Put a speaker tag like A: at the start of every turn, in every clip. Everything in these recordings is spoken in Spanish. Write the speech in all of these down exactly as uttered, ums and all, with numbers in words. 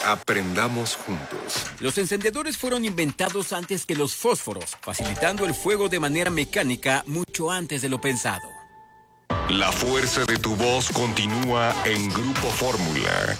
A: Aprendamos juntos.
B: Los encendedores fueron inventados antes que los fósforos, facilitando el fuego de manera mecánica mucho antes de lo pensado.
A: La fuerza de tu voz continúa en Grupo Fórmula.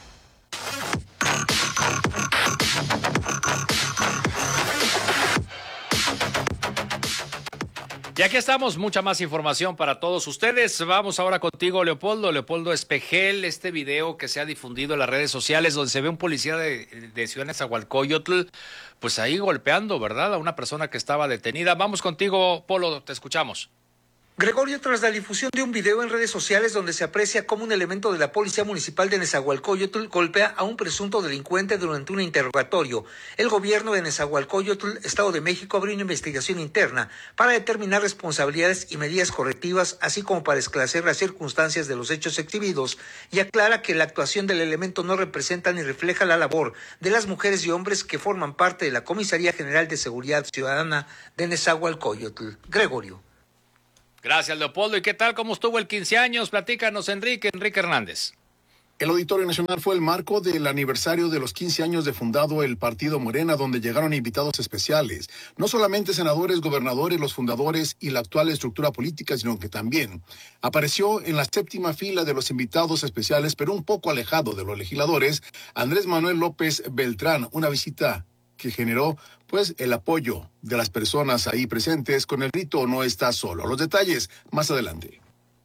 C: Y aquí estamos, mucha más información para todos ustedes. Vamos ahora contigo, Leopoldo. Leopoldo Espejel, este video que se ha difundido en las redes sociales donde se ve un policía de, de Ciudad Nezahualcóyotl, pues ahí golpeando, ¿verdad?, a una persona que estaba detenida. Vamos contigo, Polo, te escuchamos.
D: Gregorio, tras la difusión de un video en redes sociales donde se aprecia cómo un elemento de la Policía Municipal de Nezahualcóyotl golpea a un presunto delincuente durante un interrogatorio, el gobierno de Nezahualcóyotl, Estado de México, abrió una investigación interna para determinar responsabilidades y medidas correctivas, así como para esclarecer las circunstancias de los hechos exhibidos, y aclara que la actuación del elemento no representa ni refleja la labor de las mujeres y hombres que forman parte de la Comisaría General de Seguridad Ciudadana de Nezahualcóyotl. Gregorio.
C: Gracias, Leopoldo. ¿Y qué tal? ¿Cómo estuvo el quince años? Platícanos, Enrique, Enrique Hernández.
E: El Auditorio Nacional fue el marco del aniversario de los quince años de fundado el Partido Morena, donde llegaron invitados especiales. No solamente senadores, gobernadores, los fundadores y la actual estructura política, sino que también apareció en la séptima fila de los invitados especiales, pero un poco alejado de los legisladores, Andrés Manuel López Beltrán, una visita que generó pues el apoyo de las personas ahí presentes con el grito "no estás solo". Los detalles más adelante.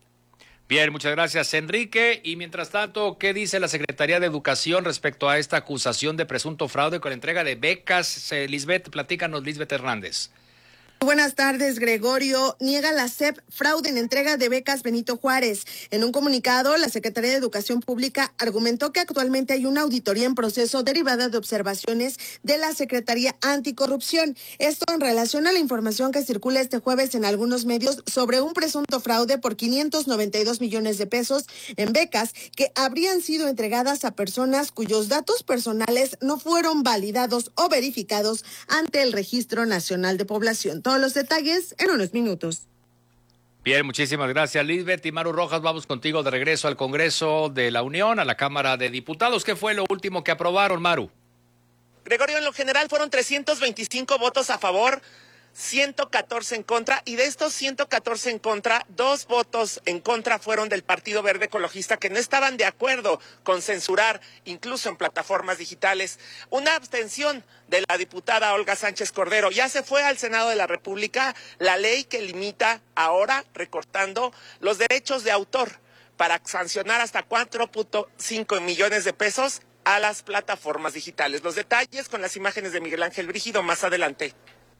C: Bien, muchas gracias, Enrique. Y mientras tanto, ¿qué dice la Secretaría de Educación respecto a esta acusación de presunto fraude con la entrega de becas? Eh, Lisbeth, platícanos, Lisbeth Hernández.
F: Buenas tardes, Gregorio. Niega la S E P fraude en entrega de becas Benito Juárez. En un comunicado, la Secretaría de Educación Pública argumentó que actualmente hay una auditoría en proceso derivada de observaciones de la Secretaría Anticorrupción. Esto en relación a la información que circula este jueves en algunos medios sobre un presunto fraude por quinientos noventa y dos millones de pesos en becas que habrían sido entregadas a personas cuyos datos personales no fueron validados o verificados ante el Registro Nacional de Población. Todos los detalles en unos minutos.
C: Bien, muchísimas gracias, Lisbeth. Y Maru Rojas, vamos contigo de regreso al Congreso de la Unión, a la Cámara de Diputados. ¿Qué fue lo último que aprobaron, Maru?
G: Gregorio, en lo general fueron trescientos veinticinco votos a favor, ciento catorce en contra, y de estos ciento catorce en contra, dos votos en contra fueron del Partido Verde Ecologista, que no estaban de acuerdo con censurar, incluso en plataformas digitales. Una abstención de la diputada Olga Sánchez Cordero. Ya se fue al Senado de la República la ley que limita ahora, recortando los derechos de autor para sancionar hasta cuatro punto cinco millones de pesos a las plataformas digitales. Los detalles con las imágenes de Miguel Ángel Brígido más adelante.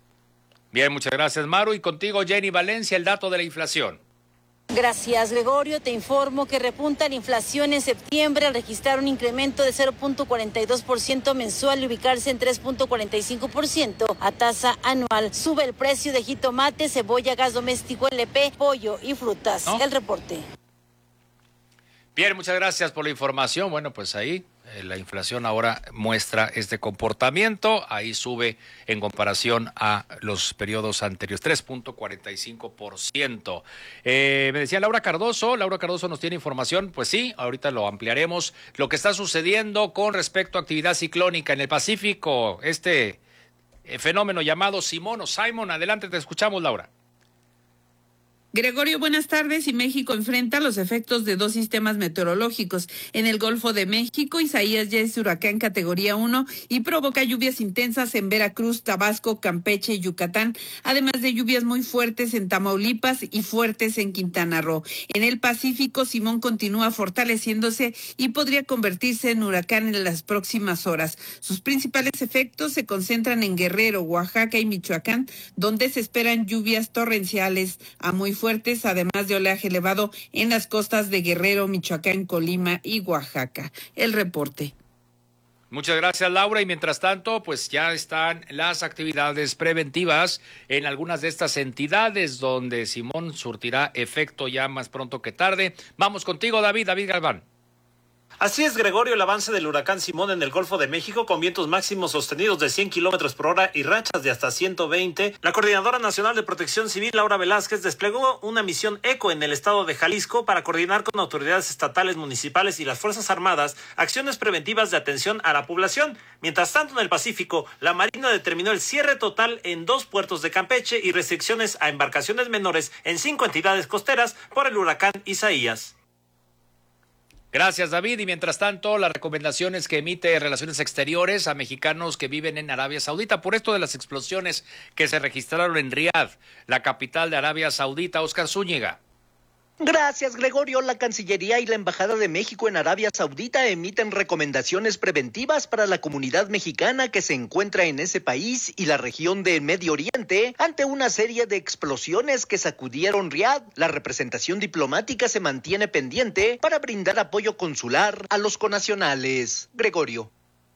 C: Bien, muchas gracias, Maru. Y contigo, Jenny Valencia, el dato de la inflación.
H: Gracias, Gregorio. Te informo que repunta la inflación en septiembre al registrar un incremento de cero punto cuarenta y dos por ciento mensual y ubicarse en tres punto cuarenta y cinco por ciento a tasa anual. Sube el precio de jitomate, cebolla, gas doméstico, L P, pollo y frutas. ¿No? El reporte.
C: Bien, muchas gracias por la información. Bueno, pues ahí eh, la inflación ahora muestra este comportamiento. Ahí sube en comparación a los periodos anteriores, tres punto cuarenta y cinco por ciento. Eh, me decía Laura Cardoso, Laura Cardoso nos tiene información. Pues sí, ahorita lo ampliaremos. Lo que está sucediendo con respecto a actividad ciclónica en el Pacífico, este eh, fenómeno llamado Simón o Simon. Adelante, te escuchamos, Laura.
I: Gregorio, buenas tardes. Y México enfrenta los efectos de dos sistemas meteorológicos. En el Golfo de México, Isaías ya es huracán categoría uno y provoca lluvias intensas en Veracruz, Tabasco, Campeche y Yucatán, además de lluvias muy fuertes en Tamaulipas y fuertes en Quintana Roo. En el Pacífico, Simón continúa fortaleciéndose y podría convertirse en huracán en las próximas horas. Sus principales efectos se concentran en Guerrero, Oaxaca y Michoacán, donde se esperan lluvias torrenciales a muy fuertes, además de oleaje elevado en las costas de Guerrero, Michoacán, Colima y Oaxaca. El reporte.
C: Muchas gracias, Laura. Y mientras tanto, pues ya están las actividades preventivas en algunas de estas entidades donde Simón surtirá efecto ya más pronto que tarde. Vamos contigo, David, David Galván.
J: Así es, Gregorio, el avance del huracán Simón en el Golfo de México con vientos máximos sostenidos de cien kilómetros por hora y rachas de hasta ciento veinte. La Coordinadora Nacional de Protección Civil, Laura Velázquez, desplegó una misión ECO en el estado de Jalisco para coordinar con autoridades estatales, municipales y las Fuerzas Armadas acciones preventivas de atención a la población. Mientras tanto, en el Pacífico, la Marina determinó el cierre total en dos puertos de Campeche y restricciones a embarcaciones menores en cinco entidades costeras por el huracán Isaías.
C: Gracias, David. Y mientras tanto, las recomendaciones que emite Relaciones Exteriores a mexicanos que viven en Arabia Saudita por esto de las explosiones que se registraron en Riad, la capital de Arabia Saudita. Óscar Zúñiga.
K: Gracias, Gregorio. La Cancillería y la Embajada de México en Arabia Saudita emiten recomendaciones preventivas para la comunidad mexicana que se encuentra en ese país y la región de Medio Oriente ante una serie de explosiones que sacudieron Riad. La representación diplomática se mantiene pendiente para brindar apoyo consular a los connacionales. Gregorio.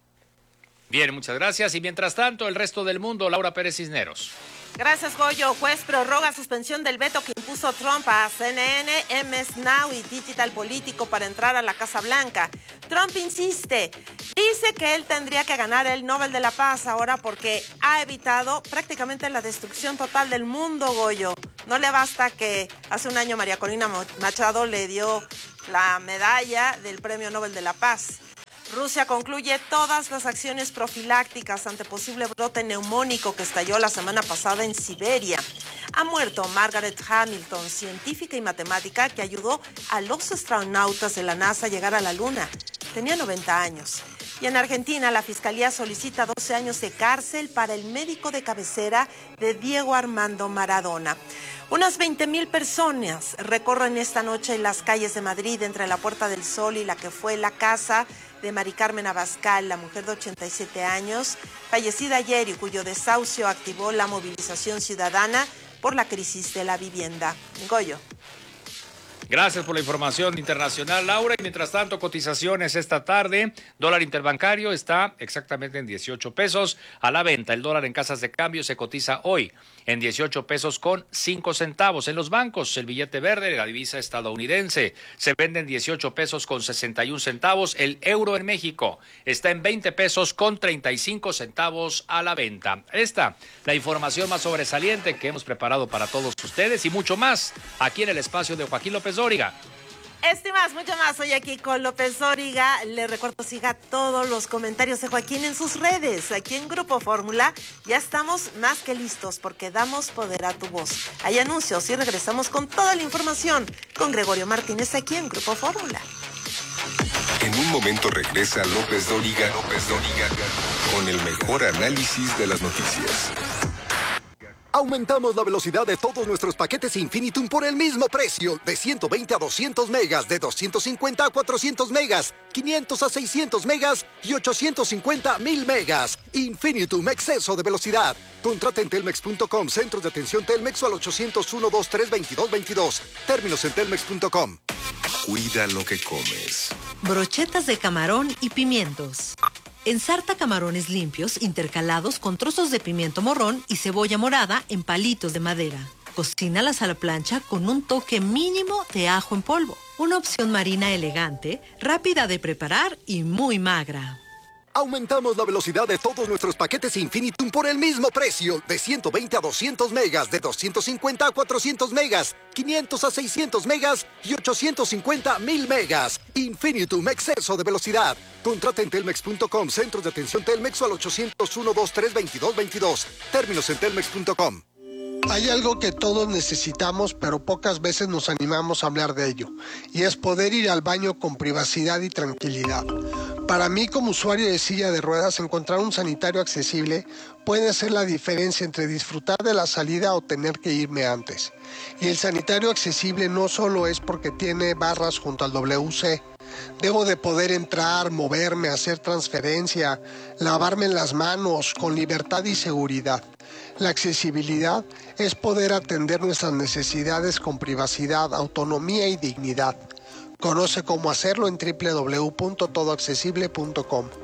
C: Bien, muchas gracias. Y mientras tanto, el resto del mundo, Laura Pérez Cisneros.
L: Gracias, Goyo. Juez prorroga suspensión del veto que impuso Trump a C N N, M S Now y Digital Político para entrar a la Casa Blanca. Trump insiste, dice que él tendría que ganar el Nobel de la Paz ahora porque ha evitado prácticamente la destrucción total del mundo, Goyo. No le basta que hace un año María Corina Machado le dio la medalla del Premio Nobel de la Paz. Rusia concluye todas las acciones profilácticas ante posible brote neumónico que estalló la semana pasada en Siberia. Ha muerto Margaret Hamilton, científica y matemática que ayudó a los astronautas de la NASA a llegar a la Luna. Tenía noventa años. Y en Argentina, la Fiscalía solicita doce años de cárcel para el médico de cabecera de Diego Armando Maradona. Unas veinte mil personas recorren esta noche en las calles de Madrid entre la Puerta del Sol y la que fue la casa de Mari Carmen Abascal, la mujer de ochenta y siete años, fallecida ayer y cuyo desahucio activó la movilización ciudadana por la crisis de la vivienda. Goyo.
C: Gracias por la información internacional, Laura. Y mientras tanto, cotizaciones esta tarde. Dólar interbancario está exactamente en dieciocho pesos a la venta. El dólar en casas de cambio se cotiza hoy en dieciocho pesos con cinco centavos. En los bancos, el billete verde, la divisa estadounidense, se vende en dieciocho pesos con sesenta y un centavos. El euro en México está en veinte pesos con treinta y cinco centavos a la venta. Esta, la información más sobresaliente que hemos preparado para todos ustedes y mucho más aquí en el espacio de Joaquín López Dóriga.
L: Este y más, mucho más. Hoy aquí con López Dóriga. Le recuerdo, siga todos los comentarios de Joaquín en sus redes. Aquí en Grupo Fórmula ya estamos más que listos porque damos poder a tu voz. Hay anuncios y regresamos con toda la información con Gregorio Martínez aquí en Grupo Fórmula.
A: En un momento regresa López Dóriga, López Dóriga con el mejor análisis de las noticias.
M: Aumentamos la velocidad de todos nuestros paquetes Infinitum por el mismo precio, de ciento veinte a doscientos megas, de doscientos cincuenta a cuatrocientos megas, quinientos a seiscientos megas y ochocientos cincuenta a mil megas. Infinitum, exceso de velocidad. Contrata en telmex punto com, centros de atención Telmex o al ochocientos uno, veintitrés, veintidós, veintidós. Términos en telmex punto com.
A: Cuida lo que comes.
N: Brochetas de camarón y pimientos. Ensarta camarones limpios intercalados con trozos de pimiento morrón y cebolla morada en palitos de madera. Cocínalas a la plancha con un toque mínimo de ajo en polvo. Una opción marina elegante, rápida de preparar y muy magra.
M: Aumentamos la velocidad de todos nuestros paquetes Infinitum por el mismo precio, de ciento veinte a doscientos megas, de doscientos cincuenta a cuatrocientos megas, quinientos a seiscientos megas y ochocientos cincuenta a mil megas. Infinitum, exceso de velocidad. Contrata en telmex punto com, centros de atención Telmex o al ochocientos uno, veintitrés, veintidós, veintidós. Términos en telmex punto com.
O: Hay algo que todos necesitamos, pero pocas veces nos animamos a hablar de ello, y es poder ir al baño con privacidad y tranquilidad. Para mí, como usuario de silla de ruedas, encontrar un sanitario accesible puede ser la diferencia entre disfrutar de la salida o tener que irme antes. Y el sanitario accesible no solo es porque tiene barras junto al W C. Debo de poder entrar, moverme, hacer transferencia, lavarme las manos con libertad y seguridad. La accesibilidad es poder atender nuestras necesidades con privacidad, autonomía y dignidad. Conoce cómo hacerlo en doble u doble u doble u punto todo accesible punto com.